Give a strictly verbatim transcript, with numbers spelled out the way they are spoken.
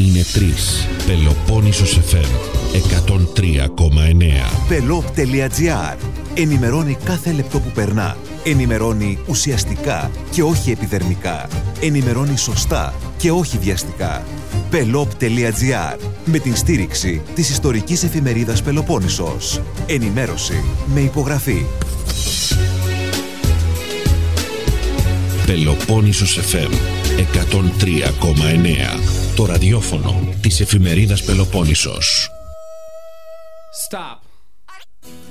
Είναι τρεις. Πελοπόννησος εφ εμ εκατόν τρία κόμμα εννέα. Πελόπ τελεία τζι άρ. Ενημερώνει κάθε λεπτό που περνά. Ενημερώνει ουσιαστικά και όχι επιδερμικά. Ενημερώνει σωστά και όχι βιαστικά. Πελόπ τελεία τζι άρ. Με την στήριξη της ιστορικής εφημερίδας Πελοπόννησος. Ενημέρωση με υπογραφή. Πελοπόννησος εφ εμ εκατόν τρία κόμμα εννέα. Το ραδιόφωνο της εφημερίδας Πελοπόννησος. Stop.